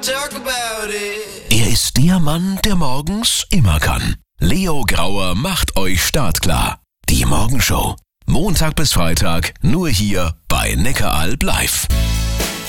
talk about it. Er ist der Mann, der morgens immer kann. Leo Grauer macht euch startklar. Die Morgenshow. Montag bis Freitag, nur hier bei Neckaralb live.